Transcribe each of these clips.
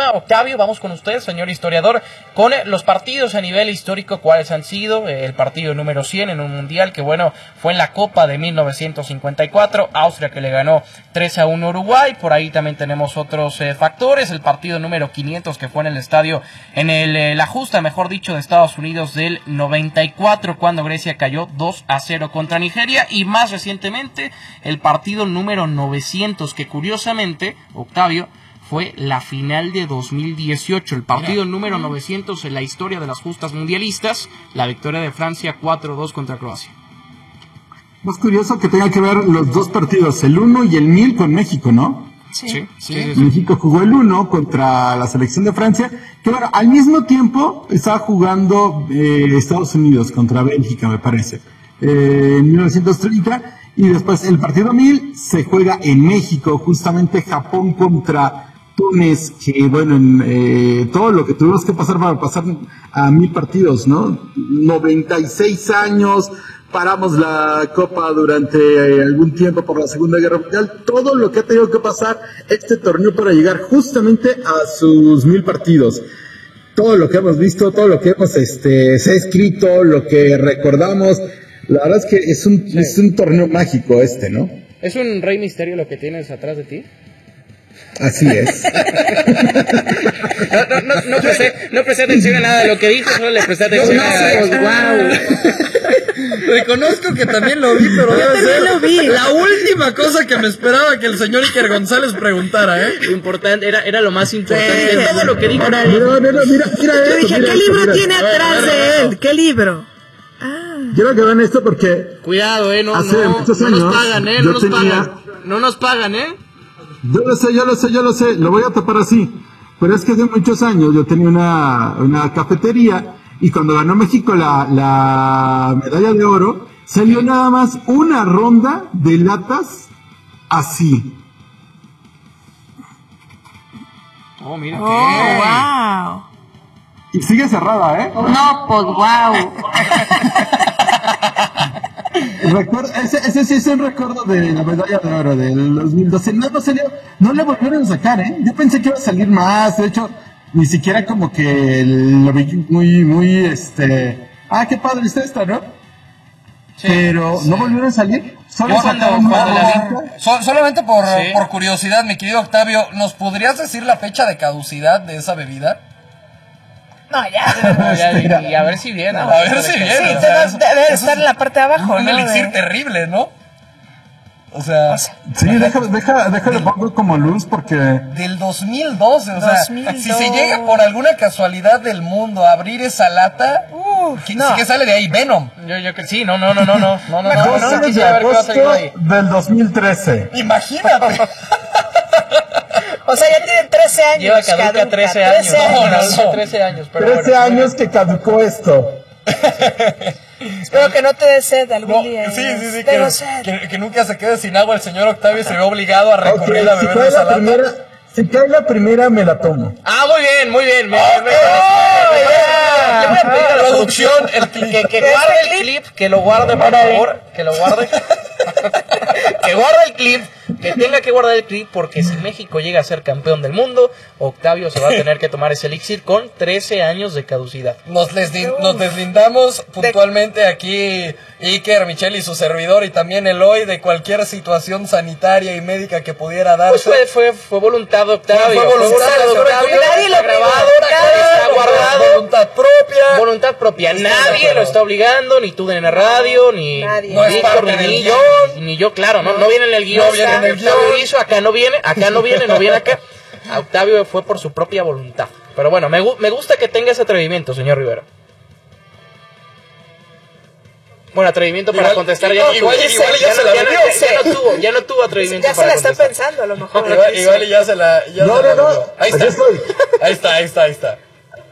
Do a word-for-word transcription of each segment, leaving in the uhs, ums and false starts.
tema. Octavio, vamos con usted, señor historiador, con los partidos a nivel histórico, cuáles han sido. El partido número cien en un mundial que, bueno, fue en la Copa de mil novecientos cincuenta y cuatro, Austria que le ganó tres a uno a Uruguay. Por ahí también tenemos otros eh, factores. El partido número quinientos que fue en el estadio, en el, eh, la justa, mejor dicho, de Estados Unidos del noventa y cuatro, cuando Grecia cayó dos a cero contra Nigeria. Y más recientemente, el partido número novecientos, que curiosamente, Octavio, fue la final de dos mil dieciocho, el partido número novecientos en la historia de las justas mundialistas, la victoria de Francia cuatro a dos contra Croacia. Más curioso que tenga que ver los dos partidos, el uno y el mil con México, ¿no? Sí, sí, sí, sí, sí. México jugó el uno contra la selección de Francia, que bueno, al mismo tiempo estaba jugando eh, Estados Unidos contra Bélgica, me parece, eh, en mil novecientos treinta, y después el partido mil se juega en México, justamente Japón contra Túnez, que bueno, en, eh, todo lo que tuvimos que pasar para pasar a mil partidos, ¿no? noventa y seis años, paramos la Copa durante eh, algún tiempo por la Segunda Guerra Mundial, todo lo que ha tenido que pasar este torneo para llegar justamente a sus mil partidos. Todo lo que hemos visto, todo lo que hemos este, se ha escrito, lo que recordamos, la verdad es que es un, sí. es un torneo mágico este, ¿no? ¿Es un Rey Misterio lo que tienes atrás de ti? Así es. no, no, no, no, presté, no presté atención a nada de lo que dijo, solo le presté atención no, no, a... Pues, wow. Reconozco que también lo vi, pero yo también lo vi. La última cosa que me esperaba que el señor Iker González preguntara, ¿eh? Lo importante, era, era lo más importante sí, de todo lo que dijo. Mira, mira, mira, mira, mira yo dije, mira ¿qué esto, libro mira tiene esto. atrás de él? ¿Qué libro? Ah. Quiero que vean esto porque... Cuidado, eh, no, hace no, muchos no años, nos pagan, eh, no nos tenía... pagan. No nos pagan, eh. Yo lo sé, yo lo sé, yo lo sé, lo voy a tapar así. Pero es que hace muchos años yo tenía una, una cafetería y cuando ganó México la, la medalla de oro, salió nada más una ronda de latas así. Oh, mira oh, qué. Wow. Y sigue cerrada, ¿eh? No, pues wow. Recuerdo, ese, ese sí es un recuerdo de la medalla de oro del dos mil doce. No, no salió, no le volvieron a sacar, ¿eh? Yo pensé que iba a salir más. De hecho, ni siquiera como que lo vi muy, muy, este... Ah, qué padre está esta, ¿no? Sí, Pero sí. no volvieron a salir. Solo sacaron una bolsita. Sol, solamente por, sí. por curiosidad, mi querido Octavio, ¿nos podrías decir la fecha de caducidad de esa bebida? No, ya, no, ya y, y a ver si viene. No, a ver si viene. Sí, o sea, eso, debe estar es en la parte de abajo, un ¿no? Un elixir de... terrible, ¿no? O sea... Sí, déjale, déjale, déjale pongo como luz porque... Del dos mil doce, o sea, dos mil dos. Si se llega por alguna casualidad del mundo a abrir esa lata, uh, ¿qué, no. ¿qué sale de ahí? Venom. Yo, yo que sí, no, no, no, no, no, no, no, no, no, no, no, de agosto del dos mil trece. Imagínate. O sea, ya tienen trece años. Lleva caduca, caduca trece años. trece años. No, no, trece años. Pero trece bueno, años que caducó esto. Espero que no te dé sed algún no, día. Sí, sí, sí. Tengo Que, sed. Que, que nunca se quede sin agua el señor Octavio y se ve obligado a recurrir okay, a beber si de esa lata. Primera, si cae la primera, me la tomo. Ah, muy bien, muy bien. Me, okay. me, me, me, me, le voy a pedir a la producción el clip. Que, que guarde el clip, que lo guarde, por favor. Que lo guarde. Que guarde el clip. Que tenga que guardar el clip porque si México llega a ser campeón del mundo, Octavio se va a tener que tomar ese elixir con trece años de caducidad. Nos, deslin- nos deslindamos puntualmente aquí Iker, Michelle y su servidor y también Eloy de cualquier situación sanitaria y médica que pudiera darse. Pues fue, fue, fue voluntad de Octavio. Fue, fue voluntad de Octavio. Nadie lo grabado, está guardado. Voluntad propia. Voluntad propia. Nadie lo está obligando, ni tú en la radio, ni Nadie. No es parte del yo, ni yo, claro, no, no viene en el guión. No viene en el guión. Hizo, acá no viene, acá no viene, no viene acá. Octavio fue por su propia voluntad. Pero bueno, me, me gusta que tenga ese atrevimiento, señor Rivera. Bueno, atrevimiento igual, para contestar ya no igual, tuvo. Igual, igual ya, ya se la ya, dio. Ya no tuvo, ya no tuvo atrevimiento ya para se la contestar. está pensando a lo mejor. Igual, igual ya se la... Ya no, se no, la no. Ahí está. Ahí está, ahí está, ahí está.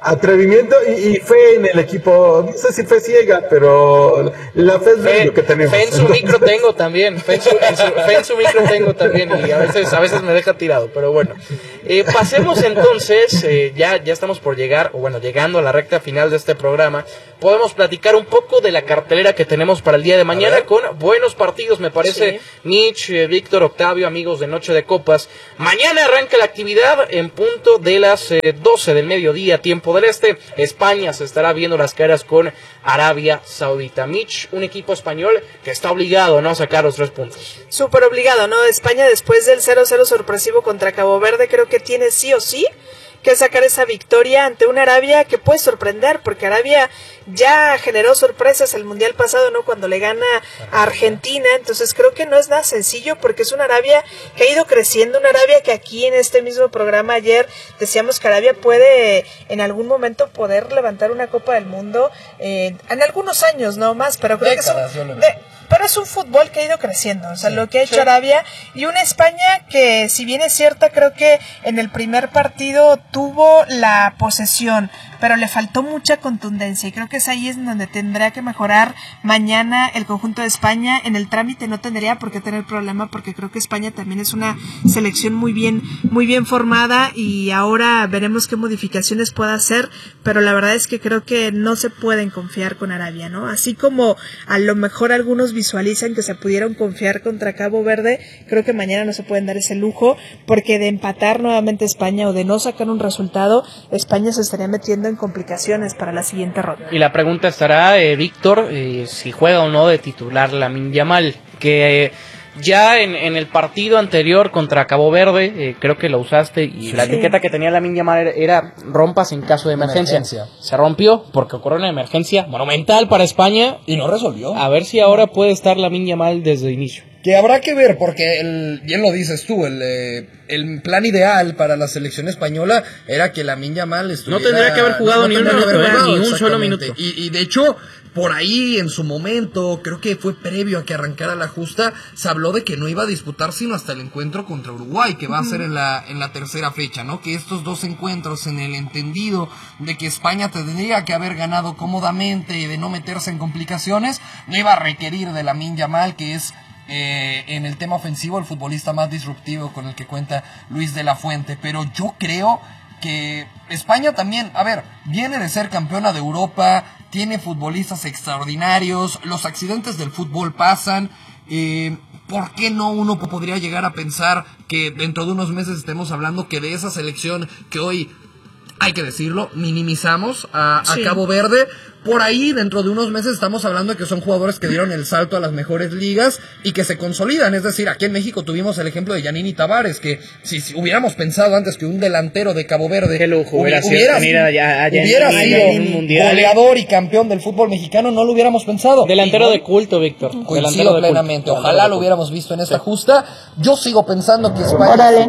atrevimiento y, y fe en el equipo, no sé si fe ciega, pero la fe es fe, lo que tenemos. Fe en su micro tengo también, fe en su, en su, fe en su micro tengo también y a veces, a veces me deja tirado, pero bueno. Eh, pasemos entonces, eh, ya, ya estamos por llegar, o bueno, llegando a la recta final de este programa, podemos platicar un poco de la cartelera que tenemos para el día de mañana con buenos partidos, me parece, sí. Mitch, eh, Víctor, Octavio, amigos de Noche de Copas. Mañana arranca la actividad en punto de las eh, doce del mediodía, tiempo del este. España se estará viendo las caras con Arabia Saudita. Mitch, un equipo español que está obligado, ¿no?, a sacar los tres puntos. Súper obligado, ¿no? España, después del cero cero sorpresivo contra Cabo Verde, creo que tiene sí o sí que sacar esa victoria ante una Arabia que puede sorprender, porque Arabia ya generó sorpresas el Mundial pasado, ¿no?, cuando le gana a Argentina. Entonces creo que no es nada sencillo, porque es una Arabia que ha ido creciendo, una Arabia que aquí en este mismo programa ayer decíamos que Arabia puede en algún momento poder levantar una Copa del Mundo, eh, en algunos años no más, pero creo Décadas, que es un, de, pero es un fútbol que ha ido creciendo, o sea, sí, lo que ha hecho sí. Arabia, y una España que, si bien es cierta, creo que en el primer partido tuvo la posesión, pero le faltó mucha contundencia, y creo que es ahí es donde tendrá que mejorar mañana el conjunto de España. En el trámite no tendría por qué tener problema, porque creo que España también es una selección muy bien, muy bien formada, y ahora veremos qué modificaciones pueda hacer, pero la verdad es que creo que no se pueden confiar con Arabia, ¿no? Así como a lo mejor algunos visualizan que se pudieron confiar contra Cabo Verde, creo que mañana no se pueden dar ese lujo, porque de empatar nuevamente España o de no sacar un resultado, España se estaría metiendo en complicaciones para la siguiente ronda. Y la pregunta estará, eh, Víctor, eh, si juega o no de titular Lamine Yamal, que eh, ya en, en el partido anterior contra Cabo Verde, eh, creo que lo usaste, y sí. La etiqueta que tenía Lamine Yamal era, era rompas en caso de emergencia. emergencia. Se rompió porque ocurrió una emergencia monumental para España. Y no resolvió. A ver si ahora puede estar Lamine Yamal desde el inicio. Que habrá que ver, porque el, bien lo dices tú, el, eh, el plan ideal para la selección española era que Lamine Yamal estuviera... No tendría que haber jugado no, no ni, una, jugado, ni un solo minuto. Y, y de hecho, por ahí en su momento, creo que fue previo a que arrancara la justa, se habló de que no iba a disputar sino hasta el encuentro contra Uruguay, que va uh-huh. a ser en la, en la tercera fecha, ¿no? Que estos dos encuentros, en el entendido de que España tendría que haber ganado cómodamente y de no meterse en complicaciones, no iba a requerir de Lamine Yamal, que es... Eh, en el tema ofensivo el futbolista más disruptivo con el que cuenta Luis de la Fuente, pero yo creo que España también, a ver, viene de ser campeona de Europa, tiene futbolistas extraordinarios, los accidentes del fútbol pasan, eh, ¿por qué no uno podría llegar a pensar que dentro de unos meses estemos hablando que de esa selección que hoy, hay que decirlo, minimizamos a, sí. a Cabo Verde? Por ahí, dentro de unos meses, estamos hablando de que son jugadores que dieron el salto a las mejores ligas y que se consolidan. Es decir, aquí en México tuvimos el ejemplo de Giannini Tavares, que si, si hubiéramos pensado antes que un delantero de Cabo Verde Qué lujo, hubiera, hubiera, hubiera, a, a, hubiera a, sido un mundial, goleador y campeón del fútbol mexicano, no lo hubiéramos pensado. Delantero y, de culto, Víctor. Coincido plenamente. Culto. Ojalá lo hubiéramos visto en esta sí. justa. Yo sigo pensando que España... Órale.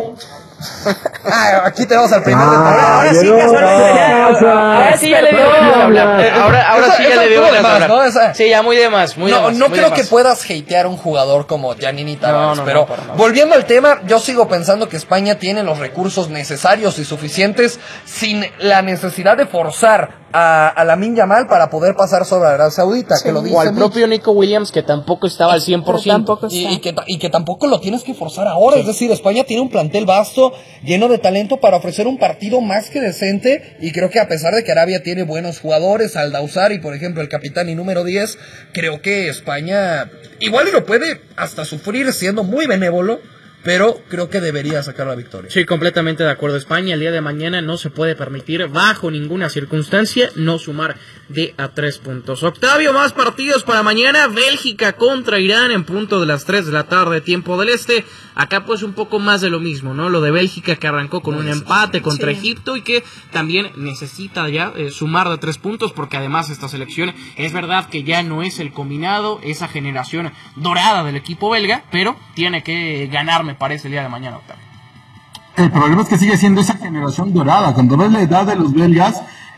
Ah, aquí tenemos al primer ah, ahora, ahora sí, ahora sí ya le dio hablar. Ahora, ahora sí ya le dio hablar. ¿No? Esa... Sí, ya muy de más, muy no, de más. No muy creo de que más. puedas hatear a un jugador como Giannini Tavares, no, no, pero no, no, volviendo al tema, yo sigo pensando que España tiene los recursos necesarios y suficientes sin la necesidad de forzar a, a Lamine Yamal para poder pasar sobre Arabia Saudita, sí, que lo dice o al propio Nico Williams, que tampoco estaba al cien por ciento. Y, y, que, y que tampoco lo tienes que forzar ahora, sí. Es decir, España tiene un plantel vasto, lleno de talento para ofrecer un partido más que decente, y creo que a pesar de que Arabia tiene buenos jugadores, Aldausari, por ejemplo, el capitán y número diez, creo que España igual y lo puede hasta sufrir siendo muy benévolo, pero creo que debería sacar la victoria. Sí, completamente de acuerdo. España el día de mañana no se puede permitir, bajo ninguna circunstancia, no sumar de a tres puntos. Octavio, más partidos para mañana. Bélgica contra Irán en punto de las tres de la tarde, tiempo del este. Acá pues un poco más de lo mismo, ¿no? Lo de Bélgica, que arrancó con un empate contra sí. Egipto, y que también necesita ya eh, sumar de tres puntos, porque además esta selección es verdad que ya no es el combinado, esa generación dorada del equipo belga, pero tiene que ganar, me parece, el día de mañana, Octavio. El problema es que sigue siendo esa generación dorada. Cuando ves la edad de los belgas,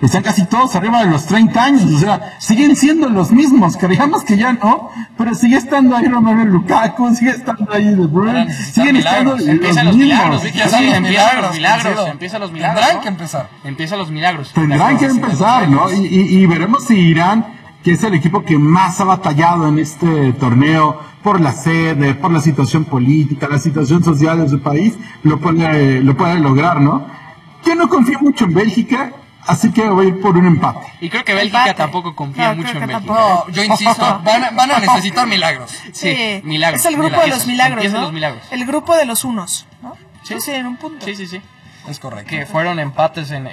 están casi todos arriba de los treinta años, o sea, siguen siendo los mismos, creíamos que ya no, pero sigue estando ahí Romelu Lukaku, sigue estando ahí De Bruyne, siguen estando los empiezan los mismos. milagros, Vicky, Ya sí, los empiezan milagros, los milagros, Cancelo. empiezan los milagros, Tendrán ¿no? que empezar. Empiezan los milagros. Tendrán que empezar, ¿no? Y, y, y veremos si Irán, que es el equipo que más ha batallado en este torneo por la sede, por la situación política, la situación social de su país, lo puede, lo puede lograr, ¿no? Yo no confío mucho en Bélgica, así que voy a ir por un empate. Y creo que Bélgica Empate. tampoco confía No, mucho creo en que Bélgica. No, yo insisto, van a, van a necesitar milagros. Sí, Sí, milagros. es el grupo Mira, de los eso, milagros, empiezan ¿no? los milagros. El grupo de los unos, ¿no? Sí. Sí, en un punto. Sí, sí, sí. Es correcto. Que fueron empates en,